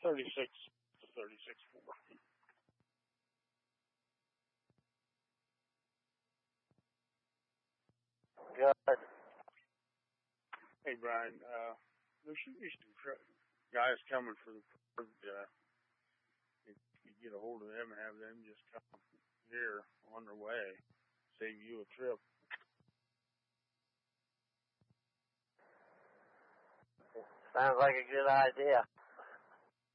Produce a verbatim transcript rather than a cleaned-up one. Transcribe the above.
thirty-six to thirty-six four. Good. Hey, Brian, uh, there should be some tr- guys coming for the Ford. Uh, if you get a hold of them and have them just come here on their way, save you a trip. Sounds like a good idea.